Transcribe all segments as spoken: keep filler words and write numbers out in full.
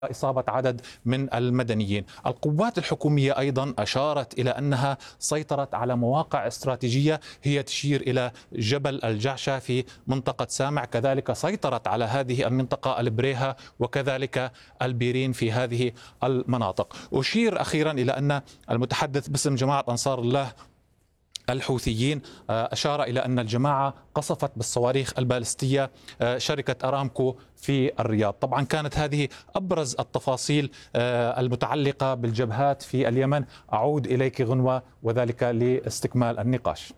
إصابة عدد من المدنيين. القوات الحكومية أيضا أشارت إلى أنها سيطرت على مواقع استراتيجية هي تشير إلى جبل الجعشة في منطقة سامع، كذلك سيطرت على هذه المنطقة البريهة وكذلك البيرين في هذه المناطق. أشير أخيرا إلى أن المتحدث باسم جماعة أنصار الله الحوثيين أشار إلى أن الجماعة قصفت بالصواريخ البالستية شركة أرامكو في الرياض. طبعا كانت هذه أبرز التفاصيل المتعلقة بالجبهات في اليمن. أعود إليك غنوة وذلك لاستكمال النقاش.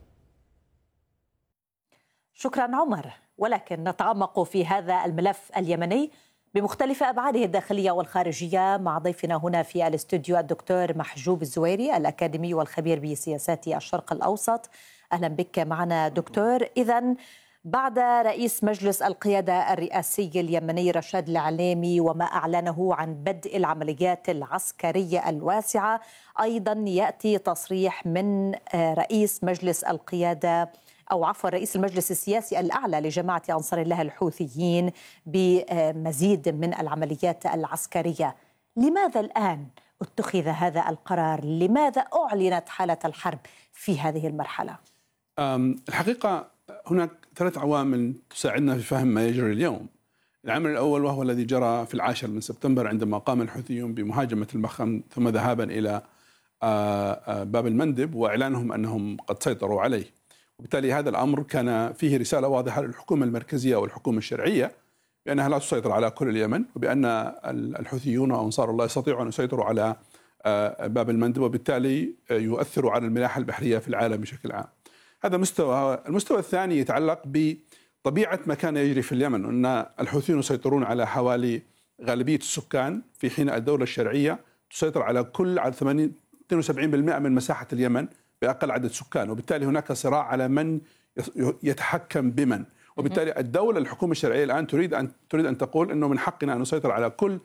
شكرا عمر. ولكن نتعمق في هذا الملف اليمني بمختلف أبعاده الداخلية والخارجية مع ضيفنا هنا في الاستوديو الدكتور محجوب الزويري الأكاديمي والخبير بسياسات الشرق الأوسط. أهلا بك معنا دكتور. إذن بعد رئيس مجلس القيادة الرئاسي اليمني رشاد العليمي وما أعلنه عن بدء العمليات العسكرية الواسعة، أيضا يأتي تصريح من رئيس مجلس القيادة أو عفوا رئيس المجلس السياسي الأعلى لجماعة أنصار الله الحوثيين بمزيد من العمليات العسكرية. لماذا الآن اتخذ هذا القرار؟ لماذا أعلنت حالة الحرب في هذه المرحلة؟ الحقيقة هناك ثلاث عوامل تساعدنا في فهم ما يجري اليوم. العامل الأول وهو الذي جرى في العاشر من سبتمبر عندما قام الحوثيون بمهاجمة المخيم ثم ذهابا إلى باب المندب وإعلانهم أنهم قد سيطروا عليه. وبالتالي هذا الأمر كان فيه رسالة واضحة للحكومة المركزية والحكومة الشرعية بأنها لا تسيطر على كل اليمن، وبأن الحوثيون وأنصار الله يستطيعوا أن يسيطروا على باب المندب وبالتالي يؤثروا على الملاحة البحرية في العالم بشكل عام. هذا مستوى. المستوى الثاني يتعلق بطبيعة ما كان يجري في اليمن، أن الحوثيون يسيطرون على حوالي غالبية السكان في حين الدولة الشرعية تسيطر على كل على ثمانين اثنين وسبعين بالمئة من مساحة اليمن بأقل عدد سكان، وبالتالي هناك صراع على من يتحكم بمن. وبالتالي الدولة الحكومة الشرعية الآن تريد أن تريد أن تقول أنه من حقنا أن نسيطر على كل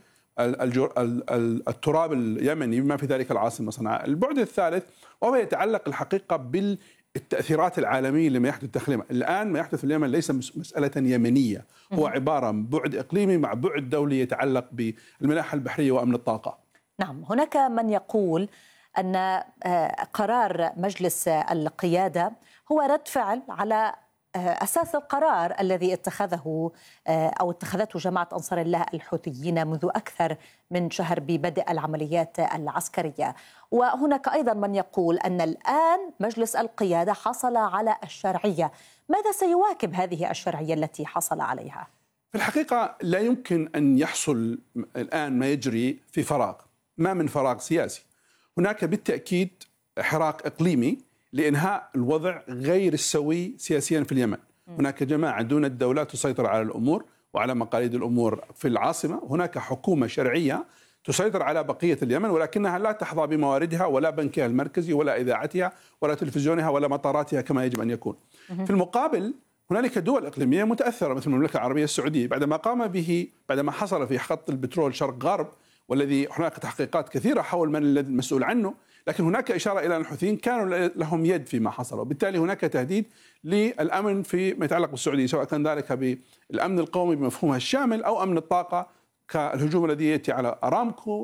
التراب اليمني بما في ذلك العاصمة صنعاء. البعد الثالث وهو يتعلق الحقيقة بالتأثيرات العالمية لما يحدث داخل اليمن. الآن ما يحدث في اليمن ليس مسألة يمنية، هو عبارة عن بعد إقليمي مع بعد دولي يتعلق بالملاحة البحرية وأمن الطاقة. نعم، هناك من يقول أن قرار مجلس القيادة هو رد فعل على أساس القرار الذي اتخذه أو اتخذته جماعة أنصار الله الحوثيين منذ أكثر من شهر ببدء العمليات العسكرية. وهناك أيضا من يقول أن الآن مجلس القيادة حصل على الشرعية. ماذا سيواكب هذه الشرعية التي حصل عليها؟ في الحقيقة لا يمكن أن يحصل الآن ما يجري في فراغ، ما من فراغ سياسي. هناك بالتأكيد حراك إقليمي لإنهاء الوضع غير السوي سياسيا في اليمن. هناك جماعة دون الدولة تسيطر على الأمور وعلى مقاليد الأمور في العاصمة. هناك حكومة شرعية تسيطر على بقية اليمن ولكنها لا تحظى بمواردها ولا بنكها المركزي ولا إذاعتها ولا تلفزيونها ولا مطاراتها كما يجب أن يكون. في المقابل هنالك دول إقليمية متأثرة مثل المملكة العربية السعودية بعدما قام به بعدما حصل في خط البترول شرق غرب، والذي هناك تحقيقات كثيرة حول من الذي المسؤول عنه، لكن هناك إشارة إلى أن الحوثيين كانوا لهم يد فيما حصل، وبالتالي هناك تهديد للأمن فيما يتعلق بالسعودية، سواء كان ذلك بالأمن القومي بمفهومها الشامل أو أمن الطاقة كالهجوم الذي يأتي على أرامكو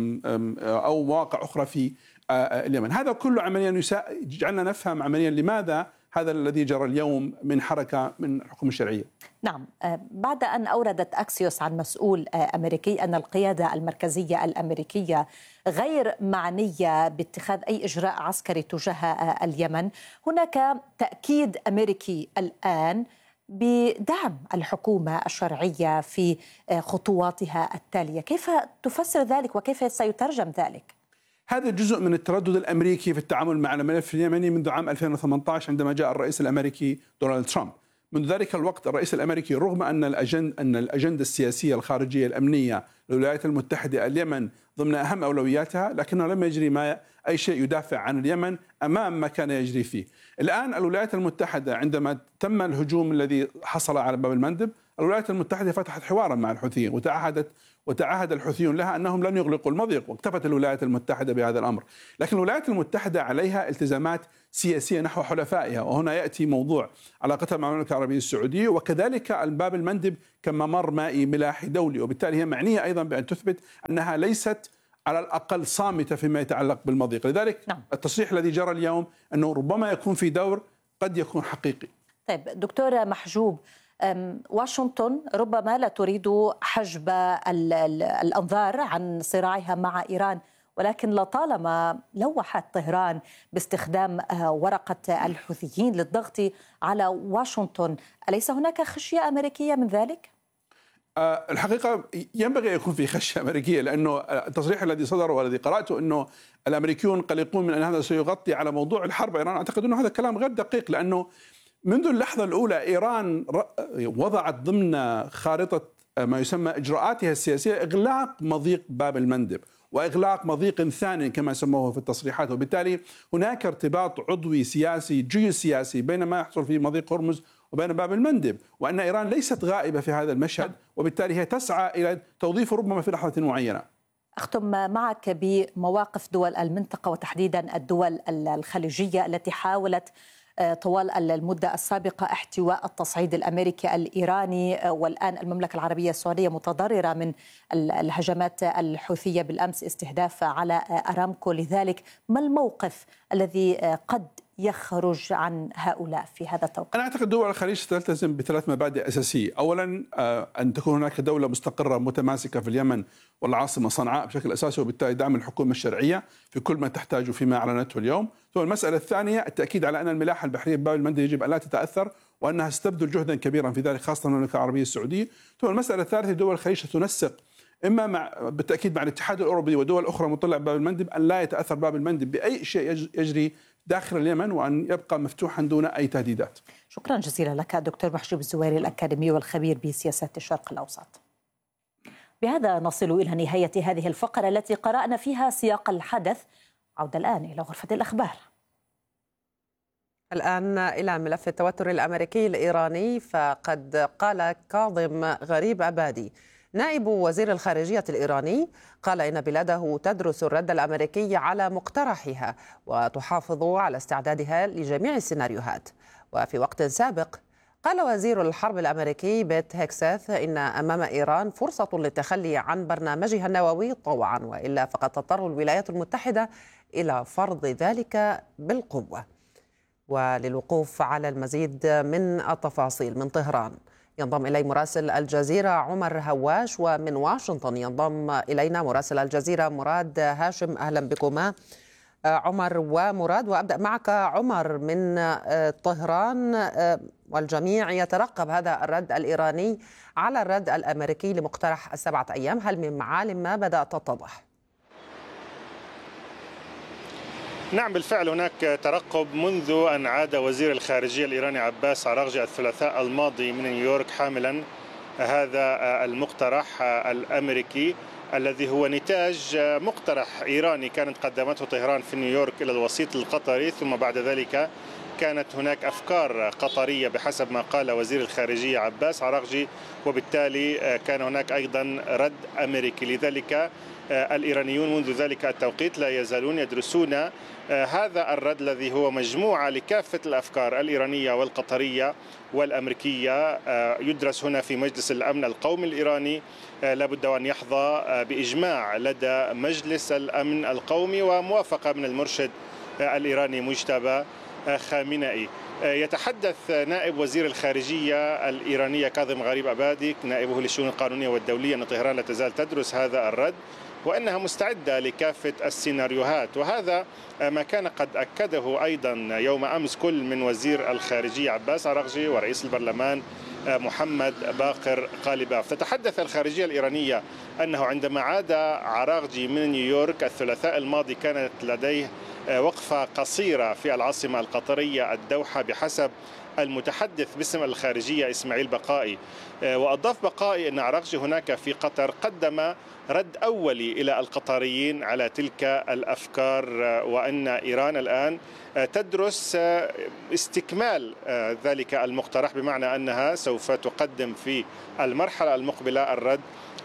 أو مواقع أخرى في اليمن. هذا كله عمليا يجعلنا نفهم عمليا لماذا هذا الذي جرى اليوم من حركة من الحكومة الشرعية. نعم، بعد أن أوردت أكسيوس عن مسؤول أمريكي أن القيادة المركزية الأمريكية غير معنية باتخاذ أي إجراء عسكري تجاه اليمن، هناك تأكيد أمريكي الآن بدعم الحكومة الشرعية في خطواتها التالية. كيف تفسر ذلك وكيف سيترجم ذلك؟ هذا جزء من التردد الأمريكي في التعامل مع الملف اليمني منذ عام ألفين وثمانية عشر عندما جاء الرئيس الأمريكي دونالد ترامب. منذ ذلك الوقت الرئيس الأمريكي رغم أن الأجند أن الأجندة السياسية الخارجية الأمنية للولايات المتحدة اليمن ضمن أهم أولوياتها، لكنه لم يجري ما أي شيء يدافع عن اليمن أمام ما كان يجري فيه. الآن الولايات المتحدة عندما تم الهجوم الذي حصل على باب المندب، الولايات المتحدة فتحت حوارا مع الحوثيين وتعهدت وتعهد الحوثيون لها أنهم لن يغلقوا المضيق، واكتفت الولايات المتحدة بهذا الأمر. لكن الولايات المتحدة عليها التزامات سياسية نحو حلفائها، وهنا يأتي موضوع علاقتها مع المملكة العربية السعودية، وكذلك باب المندب كممر مائي ملاحي دولي، وبالتالي هي معنية أيضا بأن تثبت أنها ليست على الأقل صامتة فيما يتعلق بالمضيق. لذلك نعم. التصريح الذي جرى اليوم أنه ربما يكون في دور قد يكون حقيقي. طيب دكتور محجوب، واشنطن ربما لا تريد حجب الأنظار عن صراعها مع إيران، ولكن لطالما لوحت طهران باستخدام ورقة الحوثيين للضغط على واشنطن، أليس هناك خشية أمريكية من ذلك؟ الحقيقة ينبغي أن يكون في خشية أمريكية، لأنه التصريح الذي صدر والذي قرأته أنه الأمريكيون قلقون من أن هذا سيغطي على موضوع الحرب إيران، أعتقد أنه هذا كلام غير دقيق، لأنه منذ اللحظة الأولى إيران وضعت ضمن خارطة ما يسمى إجراءاتها السياسية إغلاق مضيق باب المندب وإغلاق مضيق ثاني كما سموه في التصريحات، وبالتالي هناك ارتباط عضوي سياسي جيوسياسي بين ما يحصل في مضيق هرمز وبين باب المندب، وأن إيران ليست غائبة في هذا المشهد، وبالتالي هي تسعى إلى توظيفه ربما في لحظة معينة. أختم معك بمواقف دول المنطقة وتحديدا الدول الخليجية التي حاولت طوال المدة السابقة احتواء التصعيد الأمريكي الإيراني، والآن المملكة العربية السعودية متضررة من الهجمات الحوثية بالأمس استهداف على أرامكو. لذلك ما الموقف الذي قد يخرج عن هؤلاء في هذا التوقيت؟ أنا أعتقد دول الخليج ستلتزم بثلاث مبادئ أساسية. أولا أن تكون هناك دولة مستقرة متماسكة في اليمن والعاصمة صنعاء بشكل أساسي، وبالتالي دعم الحكومة الشرعية في كل ما تحتاجه فيما أعلنته اليوم. ثم المسألة الثانية التأكيد على أن الملاحة البحرية بباب المندب يجب أن لا تتأثر، وأنها ستبذل جهدا كبيرا في ذلك خاصة المملكة العربية السعودية. ثم المسألة الثالثة دول الخليج ستنسق إما مع بالتأكيد مع الاتحاد الأوروبي ودول أخرى مطلعة بباب المندب أن لا يتأثر باب المندب بأي شيء يجري داخل اليمن، وأن يبقى مفتوحا دون أي تهديدات. شكرا جزيلا لك دكتور محجوب الزويري الأكاديمي والخبير بسياسات الشرق الأوسط. بهذا نصل إلى نهاية هذه الفقرة التي قرأنا فيها سياق الحدث. عودة الآن إلى غرفة الأخبار. الآن إلى ملف التوتر الأمريكي الإيراني، فقد قال كاظم غريب عبادي نائب وزير الخارجية الإيراني قال إن بلاده تدرس الرد الأمريكي على مقترحها وتحافظ على استعدادها لجميع السيناريوهات. وفي وقت سابق قال وزير الحرب الأمريكي بيت هيكسث إن أمام إيران فرصة للتخلي عن برنامجها النووي طوعا، وإلا فقد تضطر الولايات المتحدة إلى فرض ذلك بالقوة. وللوقوف على المزيد من التفاصيل من طهران ينضم إلي مراسل الجزيرة عمر هواش، ومن واشنطن ينضم إلينا مراسل الجزيرة مراد هاشم. أهلا بكما عمر ومراد، وأبدأ معك عمر من طهران. والجميع يترقب هذا الرد الإيراني على الرد الأمريكي لمقترح السبعة أيام، هل من معالم ما بدأت تتضح؟ نعم بالفعل هناك ترقب منذ أن عاد وزير الخارجية الإيراني عباس عراغجي الثلاثاء الماضي من نيويورك حاملا هذا المقترح الأمريكي الذي هو نتاج مقترح إيراني كانت قدمته طهران في نيويورك إلى الوسيط القطري، ثم بعد ذلك كانت هناك أفكار قطرية بحسب ما قال وزير الخارجية عباس عراغجي، وبالتالي كان هناك أيضا رد أمريكي. لذلك الإيرانيون منذ ذلك التوقيت لا يزالون يدرسون هذا الرد الذي هو مجموعة لكافة الأفكار الإيرانية والقطرية والأمريكية، يدرس هنا في مجلس الأمن القومي الإيراني، لابد أن يحظى بإجماع لدى مجلس الأمن القومي وموافقة من المرشد الإيراني مجتبى خامنئي. يتحدث نائب وزير الخارجية الإيرانية كاظم غريب عبادي نائبه للشؤون القانونية والدولية أن طهران لا تزال تدرس هذا الرد وأنها مستعدة لكافة السيناريوهات، وهذا ما كان قد أكده أيضا يوم أمس كل من وزير الخارجية عباس عراغجي ورئيس البرلمان محمد باقر قالباف. تتحدث الخارجية الإيرانية أنه عندما عاد عراغجي من نيويورك الثلاثاء الماضي كانت لديه وقفة قصيرة في العاصمة القطرية الدوحة بحسب المتحدث باسم الخارجية إسماعيل بقائي. وأضاف بقائي أن عراغجي هناك في قطر قدم رد أولي إلى القطريين على تلك الأفكار، وأن إيران الآن تدرس استكمال ذلك المقترح، بمعنى أنها سوف تقدم في المرحلة المقبلة الرد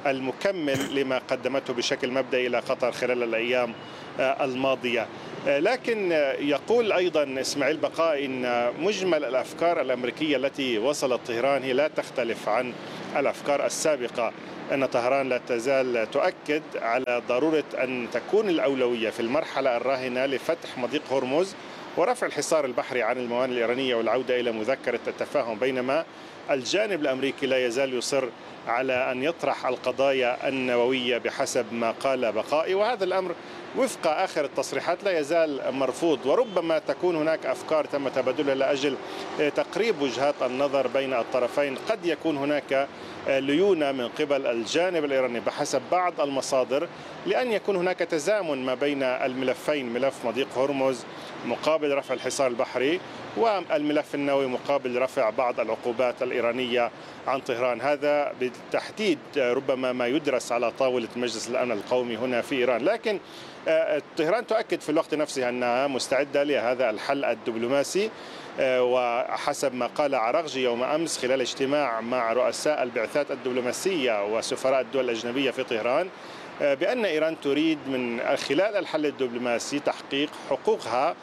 المكمل لما قدمته بشكل مبدئي إلى قطر خلال الأيام الماضية. لكن يقول أيضا إسماعيل بقاء إن مجمل الأفكار الأمريكية التي وصلت طهران هي لا تختلف عن الأفكار السابقة، أن طهران لا تزال تؤكد على ضرورة أن تكون الأولوية في المرحلة الراهنة لفتح مضيق هرمز ورفع الحصار البحري عن الموانئ الإيرانية والعودة إلى مذكرة التفاهم، بينما الجانب الأمريكي لا يزال يصر على أن يطرح القضايا النووية بحسب ما قال بقائي، وهذا الأمر وفق آخر التصريحات لا يزال مرفوض، وربما تكون هناك أفكار تم تبادلها لأجل تقريب وجهات النظر بين الطرفين. قد يكون هناك ليونة من قبل الجانب الإيراني بحسب بعض المصادر لأن يكون هناك تزامن ما بين الملفين، ملف مضيق هرمز مقابل رفع الحصار البحري والملف النووي مقابل رفع بعض العقوبات الإيرانية عن طهران. هذا بالتحديد ربما ما يدرس على طاولة مجلس الأمن القومي هنا في إيران، لكن طهران تؤكد في الوقت نفسه أنها مستعدة لهذا الحل الدبلوماسي، وحسب ما قال عراقجي يوم أمس خلال اجتماع مع رؤساء البعثات الدبلوماسية وسفراء الدول الأجنبية في طهران بأن إيران تريد من خلال الحل الدبلوماسي تحقيق حقوقها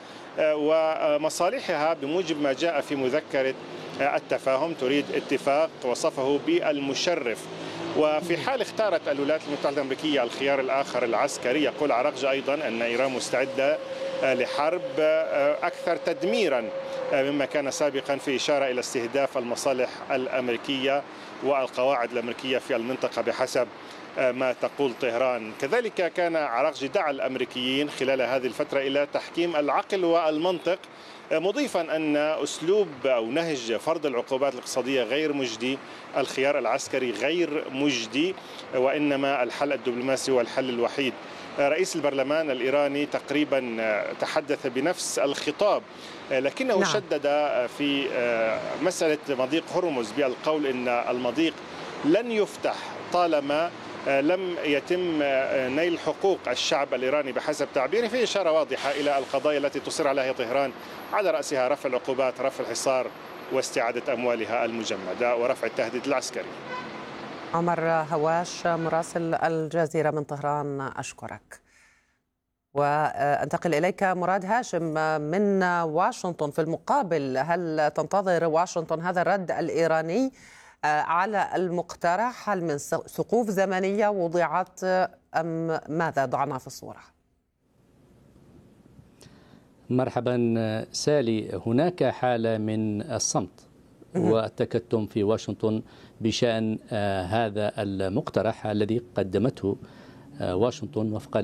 ومصالحها بموجب ما جاء في مذكرة التفاهم. تريد اتفاق وصفه بالمشرف، وفي حال اختارت الولايات المتحدة الأمريكية الخيار الآخر العسكري، يقول عراقجي أيضا أن إيران مستعدة لحرب أكثر تدميرا مما كان سابقا، في إشارة إلى استهداف المصالح الأمريكية والقواعد الأمريكية في المنطقة بحسب ما تقول طهران. كذلك كان عراقجي دعا الأمريكيين خلال هذه الفترة إلى تحكيم العقل والمنطق، مضيفا أن أسلوب أو نهج فرض العقوبات الاقتصادية غير مجدي، الخيار العسكري غير مجدي، وإنما الحل الدبلوماسي هو الحل الوحيد. رئيس البرلمان الإيراني تقريبا تحدث بنفس الخطاب، لكنه نعم. شدد في مسألة مضيق هرمز بالقول إن المضيق لن يفتح طالما لم يتم نيل حقوق الشعب الإيراني بحسب تعبيره، في إشارة واضحة إلى القضايا التي تصر عليها طهران، على رأسها رفع العقوبات، رفع الحصار، واستعادة أموالها المجمدة، ورفع التهديد العسكري. عمر هواش مراسل الجزيرة من طهران، أشكرك. وانتقل إليك مراد هاشم من واشنطن. في المقابل، هل تنتظر واشنطن هذا الرد الإيراني على المقترح؟ هل من سقوف زمنية وضعت أم ماذا ضعنا في الصورة؟ مرحبا سالي. هناك حالة من الصمت والتكتم في واشنطن بشأن هذا المقترح الذي قدمته واشنطن وفقا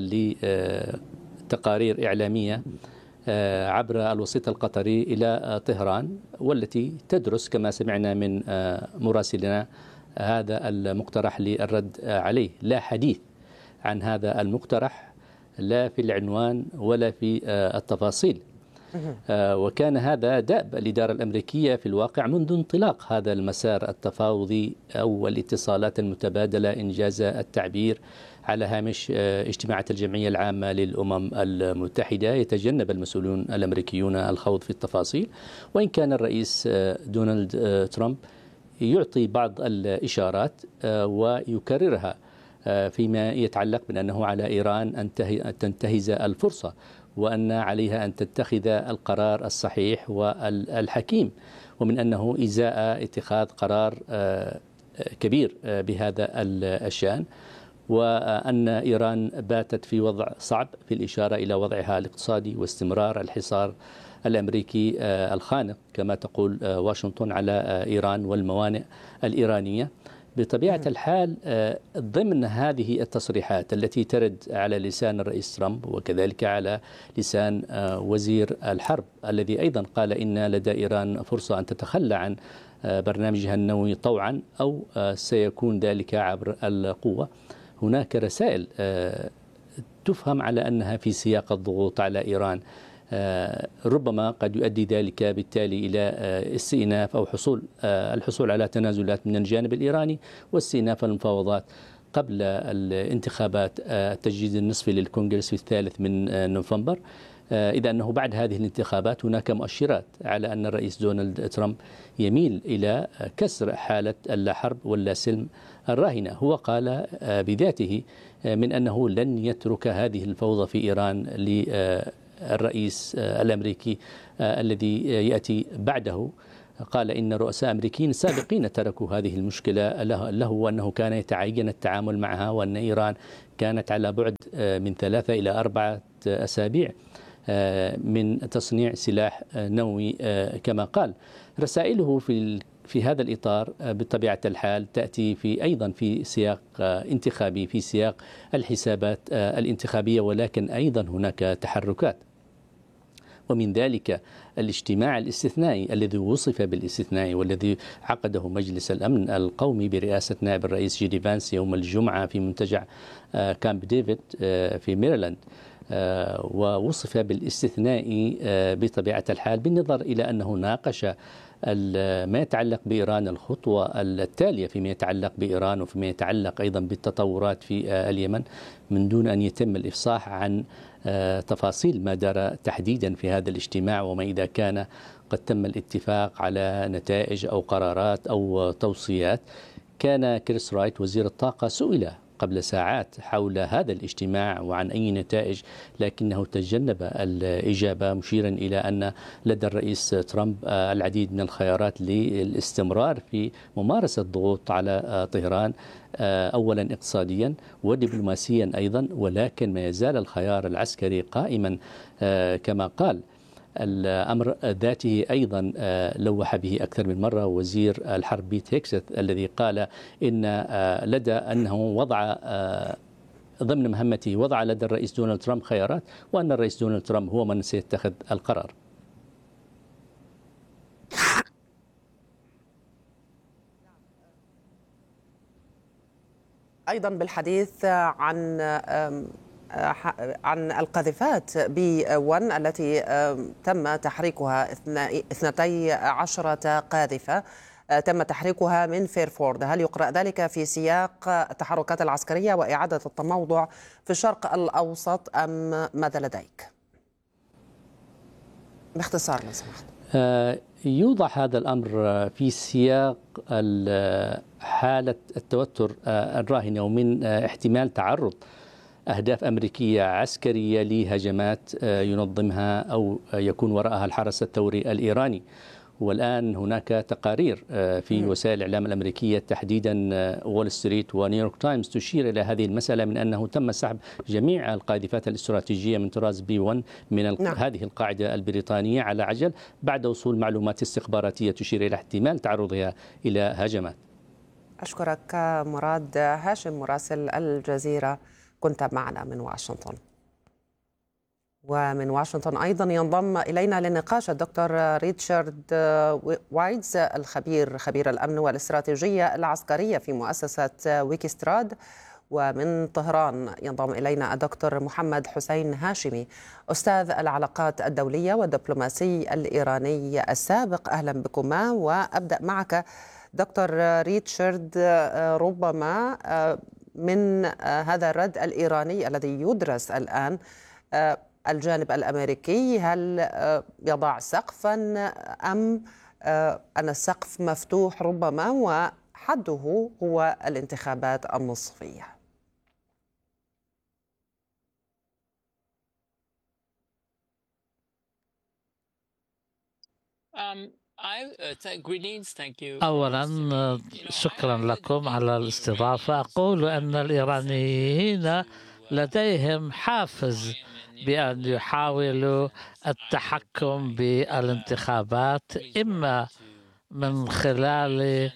لتقارير إعلامية عبر الوسيط القطري إلى طهران، والتي تدرس كما سمعنا من مراسلنا هذا المقترح للرد عليه. لا حديث عن هذا المقترح لا في العنوان ولا في التفاصيل، وكان هذا دأب الإدارة الأمريكية في الواقع منذ انطلاق هذا المسار التفاوضي أو الاتصالات المتبادلة إنجاز التعبير على هامش اجتماعات الجمعية العامة للأمم المتحدة. يتجنب المسؤولون الأمريكيون الخوض في التفاصيل، وإن كان الرئيس دونالد ترامب يعطي بعض الإشارات ويكررها فيما يتعلق بأنه على إيران أن تنتهز الفرصة، وأن عليها أن تتخذ القرار الصحيح والحكيم، ومن أنه إزاء اتخاذ قرار كبير بهذا الشأن، وأن إيران باتت في وضع صعب في الإشارة إلى وضعها الاقتصادي واستمرار الحصار الأمريكي الخانق كما تقول واشنطن على إيران والموانئ الإيرانية. بطبيعة الحال ضمن هذه التصريحات التي ترد على لسان الرئيس ترامب وكذلك على لسان وزير الحرب الذي أيضا قال إن لدى إيران فرصة أن تتخلى عن برنامجها النووي طوعا أو سيكون ذلك عبر القوة، هناك رسائل تفهم على أنها في سياق الضغوط على إيران، ربما قد يؤدي ذلك بالتالي إلى استئناف أو حصول الحصول على تنازلات من الجانب الإيراني واستئناف المفاوضات قبل الانتخابات التجديد النصفي للكونغرس في الثالث من نوفمبر. إذا أنه بعد هذه الانتخابات هناك مؤشرات على أن الرئيس دونالد ترامب يميل إلى كسر حالة اللا حرب واللا سلم الراهنة. هو قال بذاته من أنه لن يترك هذه الفوضى في إيران للرئيس الأمريكي الذي يأتي بعده. قال إن رؤساء أمريكيين سابقين تركوا هذه المشكلة له، وأنه كان يتعين التعامل معها، وأن إيران كانت على بعد من ثلاثة إلى أربعة أسابيع من تصنيع سلاح نووي كما قال. رسائله في في هذا الإطار بطبيعة الحال تأتي في أيضا في سياق انتخابي، في سياق الحسابات الانتخابية، ولكن أيضا هناك تحركات، ومن ذلك الاجتماع الاستثنائي الذي وصف بالاستثنائي والذي عقده مجلس الأمن القومي برئاسة نائب الرئيس جي دي فانس يوم الجمعة في منتجع كامب ديفيد في ميريلاند، ووصف بالاستثنائي بطبيعة الحال بالنظر إلى أنه ناقش ما يتعلق بإيران، الخطوة التالية فيما يتعلق بإيران وفيما يتعلق أيضا بالتطورات في اليمن، من دون أن يتم الإفصاح عن تفاصيل ما دار تحديدا في هذا الاجتماع، وما إذا كان قد تم الاتفاق على نتائج أو قرارات أو توصيات. كان كريس رايت وزير الطاقة سئل قبل ساعات حول هذا الاجتماع وعن أي نتائج، لكنه تجنب الإجابة، مشيرا إلى أن لدى الرئيس ترامب العديد من الخيارات للاستمرار في ممارسة الضغوط على طهران، أولا اقتصاديا ودبلوماسيا أيضا، ولكن ما يزال الخيار العسكري قائما كما قال. الأمر ذاته أيضا لوح به أكثر من مرة وزير الحرب بيت هيكسث، الذي قال إن لدى أنه وضع ضمن مهمته وضع لدى الرئيس دونالد ترامب خيارات، وأن الرئيس دونالد ترامب هو من سيتخذ القرار. أيضا بالحديث عن عن القاذفات بي واحد التي تم تحريكها اثنتي عشرة قاذفة تم تحريكها من فيرفورد، هل يقرأ ذلك في سياق التحركات العسكرية وإعادة التموضع في الشرق الأوسط أم ماذا لديك؟ باختصار لو سمحت. يوضع هذا الأمر في سياق حالة التوتر الراهنة ومن احتمال تعرض أهداف أمريكية عسكرية لهجمات ينظمها أو يكون وراءها الحرس الثوري الإيراني. والآن هناك تقارير في وسائل الإعلام الأمريكية تحديدا وول ستريت ونيويورك تايمز تشير إلى هذه المسألة، من أنه تم سحب جميع القاذفات الاستراتيجية من طراز بي واحد من نعم. هذه القاعدة البريطانية على عجل بعد وصول معلومات استخباراتية تشير إلى احتمال تعرضها إلى هجمات. أشكرك مراد هاشم مراسل الجزيرة، كنت معنا من واشنطن. ومن واشنطن أيضا ينضم إلينا للنقاش الدكتور ريتشارد وايدز الخبير خبير الأمن والاستراتيجية العسكرية في مؤسسة ويكستراد. ومن طهران ينضم إلينا الدكتور محمد حسين هاشمي أستاذ العلاقات الدولية والدبلوماسي الإيراني السابق. أهلا بكما. وأبدأ معك دكتور ريتشارد، ربما من هذا الرد الإيراني الذي يدرس الآن الجانب الأمريكي، هل يضع سقفا أم أن السقف مفتوح ربما وحده هو الانتخابات النصفية؟ أولا شكرا لكم على الاستضافة. أقول أن الإيرانيين لديهم حافز بأن يحاولوا التحكم بالانتخابات، إما من خلال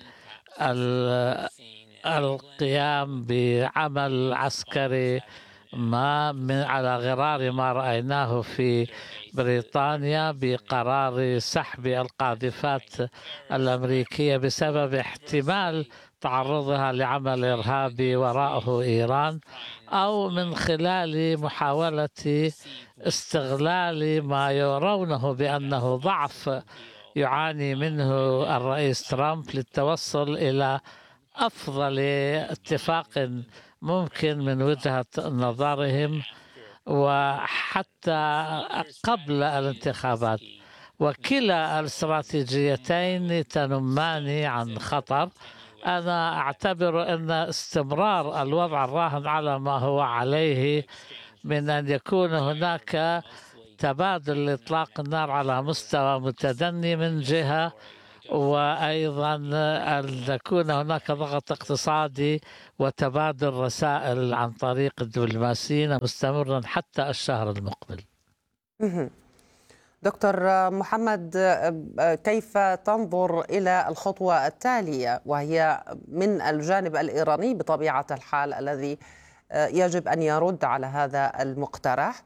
القيام بعمل عسكري ما من على غرار ما رأيناه في بريطانيا بقرار سحب القاذفات الأمريكية بسبب احتمال تعرضها لعمل إرهابي وراءه إيران، أو من خلال محاولة استغلال ما يرونه بأنه ضعف يعاني منه الرئيس ترامب للتوصل إلى أفضل اتفاق ممكن من وجهة نظرهم وحتى قبل الانتخابات، وكلا الاستراتيجيتين تنمان عن خطر. أنا أعتبر أن استمرار الوضع الراهن على ما هو عليه من أن يكون هناك تبادل إطلاق النار على مستوى متدني من جهة، وأيضا أن يكون هناك ضغط اقتصادي وتبادل رسائل عن طريق الدبلوماسيين مستمرا حتى الشهر المقبل. دكتور محمد، كيف تنظر إلى الخطوة التالية وهي من الجانب الإيراني بطبيعة الحال الذي يجب أن يرد على هذا المقترح؟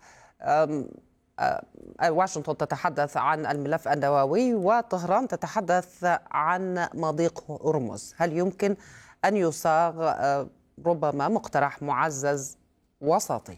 واشنطن تتحدث عن الملف النووي وطهران تتحدث عن مضيق هرمز. هل يمكن أن يصاغ ربما مقترح معزز وسطي؟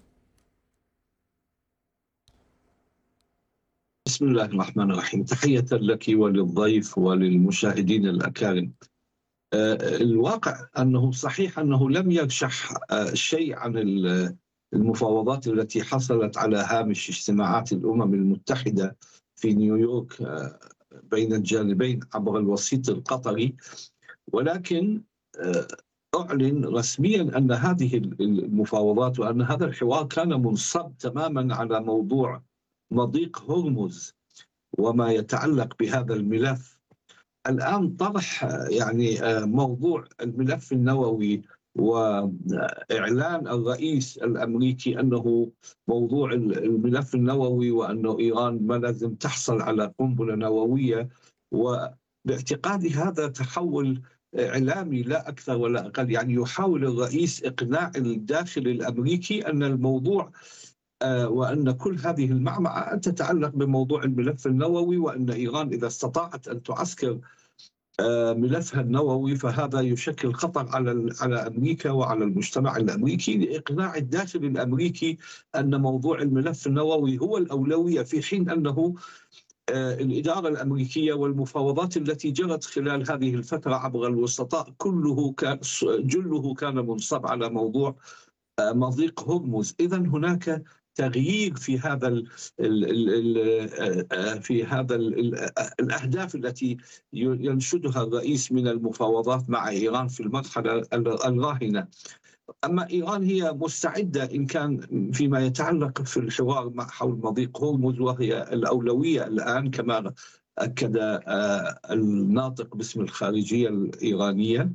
بسم الله الرحمن الرحيم. تحية لك وللضيف وللمشاهدين الأكارم. الواقع أنه صحيح أنه لم يرشح شيء عن المفاوضات التي حصلت على هامش اجتماعات الأمم المتحدة في نيويورك بين الجانبين عبر الوسيط القطري، ولكن أعلن رسميا أن هذه المفاوضات وأن هذا الحوار كان منصب تماما على موضوع مضيق هرمز وما يتعلق بهذا الملف. الآن طرح يعني موضوع الملف النووي وإعلان الرئيس الأمريكي أنه موضوع الملف النووي وأنه إيران ما لازم تحصل على قنبلة نووية، وباعتقادي هذا تحول إعلامي لا أكثر ولا أقل. يعني يحاول الرئيس إقناع الداخل الأمريكي أن الموضوع وأن كل هذه المعمعة تتعلق بموضوع الملف النووي، وأن إيران إذا استطاعت أن تعسكر ملفها النووي فهذا يشكل خطر على على أمريكا وعلى المجتمع الأمريكي، لإقناع الداخل الأمريكي أن موضوع الملف النووي هو الأولوية، في حين أنه الإدارة الأمريكية والمفاوضات التي جرت خلال هذه الفترة عبر الوسطاء كله كان جله كان منصب على موضوع مضيق هرمز. إذن هناك تغيير في هذا ال ال ال في هذا ال الأهداف التي ينشدها الرئيس من المفاوضات مع إيران في المرحلة الراهنة. أما إيران هي مستعدة إن كان فيما يتعلق في الحوار مع حول مضيق هرمز، وهي الأولوية الآن كما أكد الناطق باسم الخارجية الإيرانية،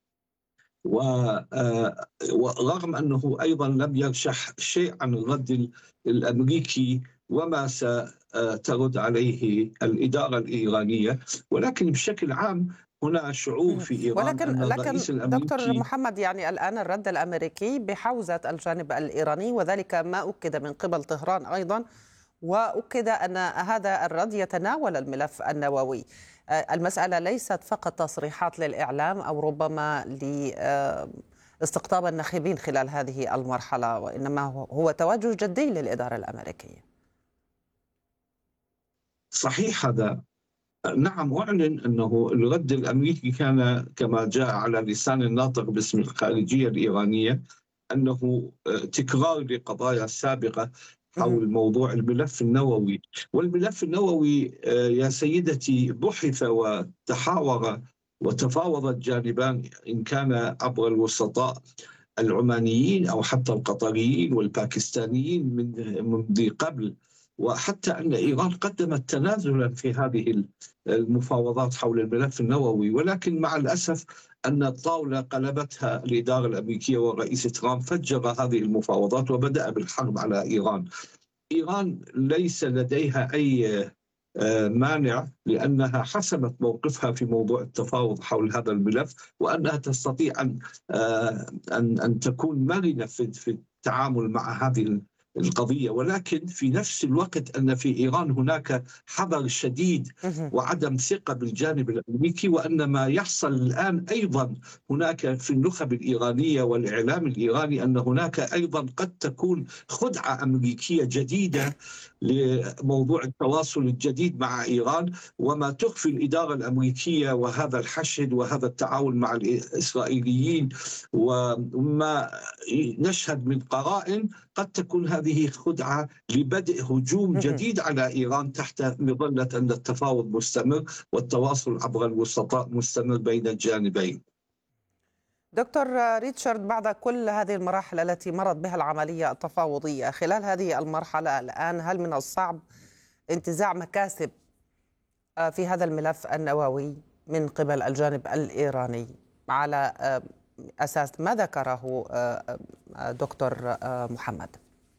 ورغم أنه أيضا لم يرشح شيء عن الرد الأمريكي وما سترد عليه الإدارة الإيرانية، ولكن بشكل عام هنا شعور في إيران ولكن أن الرئيس لكن الأمريكي دكتور محمد، يعني الآن الرد الأمريكي بحوزة الجانب الإيراني، وذلك ما أكد من قبل طهران أيضا، وأكد أن هذا الرد يتناول الملف النووي. المسألة ليست فقط تصريحات للإعلام أو ربما لاستقطاب الناخبين خلال هذه المرحلة، وإنما هو توجه جدي للإدارة الأمريكية. صحيح هذا. نعم، أعلن أنه الرد الأمريكي كان كما جاء على لسان الناطق باسم الخارجية الإيرانية أنه تكرار لقضايا سابقة حول موضوع الملف النووي. والملف النووي يا سيدتي بحث وتحاور وتفاوض الجانبان، إن كان عبر الوسطاء العمانيين أو حتى القطريين والباكستانيين من منذ قبل، وحتى أن إيران قدمت تنازلا في هذه المفاوضات حول الملف النووي، ولكن مع الأسف أن الطاولة قلبتها الإدارة الأمريكية والرئيس ترامب، فجر هذه المفاوضات وبدأ بالحرب على إيران. إيران ليس لديها أي مانع لأنها حسمت موقفها في موضوع التفاوض حول هذا الملف، وأنها تستطيع أن أن أن تكون مرنة في التعامل مع هذه القضية، ولكن في نفس الوقت أن في إيران هناك حذر شديد وعدم ثقة بالجانب الأمريكي، وأن ما يحصل الآن أيضا هناك في النخب الإيرانية والإعلام الإيراني أن هناك أيضا قد تكون خدعة أمريكية جديدة لموضوع التواصل الجديد مع إيران، وما تخفي الإدارة الأمريكية وهذا الحشد وهذا التعاون مع الإسرائيليين، وما نشهد من قرائن قد تكون هذه خدعة لبدء هجوم جديد على إيران تحت مظلة أن التفاوض مستمر والتواصل عبر الوسطاء مستمر بين الجانبين. دكتور ريتشارد، بعد كل هذه المراحل التي مرت بها العملية التفاوضية، خلال هذه المرحلة الآن هل من الصعب انتزاع مكاسب في هذا الملف النووي من قبل الجانب الإيراني على أساس ما ذكره دكتور محمد؟